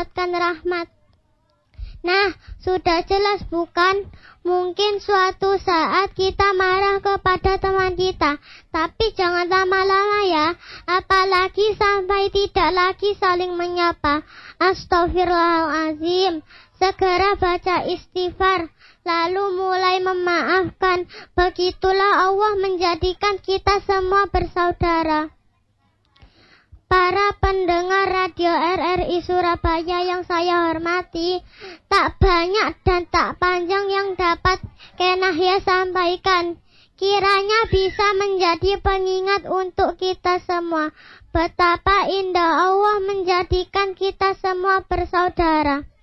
mendapatkan rahmat. Nah, sudah jelas bukan? Mungkin suatu saat kita marah kepada teman kita, tapi jangan lama-lama ya, apalagi sampai tidak lagi saling menyapa. Astaghfirullahaladzim. Segera baca istighfar, lalu mulai memaafkan. Begitulah Allah menjadikan kita semua bersaudara. Para pendengar radio RRI Surabaya yang saya hormati, tak banyak dan tak panjang yang dapat Kenahya sampaikan. Kiranya bisa menjadi pengingat untuk kita semua, betapa indah Allah menjadikan kita semua bersaudara.